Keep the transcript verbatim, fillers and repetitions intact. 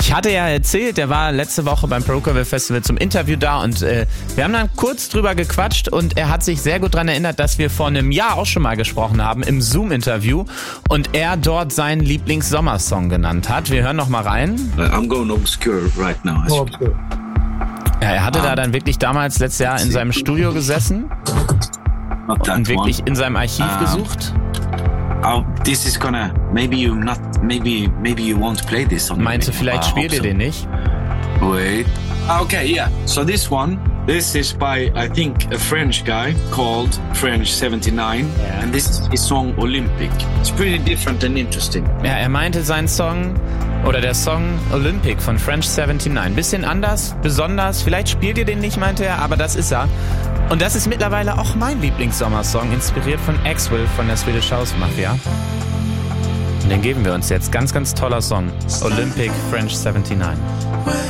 Ich hatte ja erzählt, der war letzte Woche beim Progressive Festival zum Interview da und äh, wir haben dann kurz drüber gequatscht und er hat sich sehr gut daran erinnert, dass wir vor einem Jahr auch schon mal gesprochen haben im Zoom-Interview und er dort seinen Lieblings-Sommersong genannt hat. Wir hören noch mal rein. I'm going obscure right now. Oh, obscure. Ja, er hatte um, da dann wirklich damals letztes Jahr in seinem Studio gesessen und wirklich in seinem Archiv um, gesucht. Oh, this is gonna maybe you not maybe maybe you won't play this on. Meinst du, vielleicht uh, spielt ihr den nicht? Wait. Okay, yeah. So this one, this is by I think a French guy called French seventy-nine, yeah. And this is his song Olympic. It's pretty different and interesting. Ja, er meinte seinen Song oder der Song Olympic von French seventy-nine. Bisschen anders, besonders. Vielleicht spielt ihr den nicht, meinte er, aber das ist er. Und das ist mittlerweile auch mein Lieblings-Sommersong, inspiriert von Axwell von der Swedish House Mafia. Und den geben wir uns jetzt. Ganz, ganz toller Song. Olympic French seventy-nine.